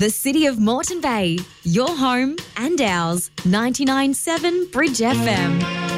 The City of Moreton Bay, your home and ours. 99.7 Bridge FM.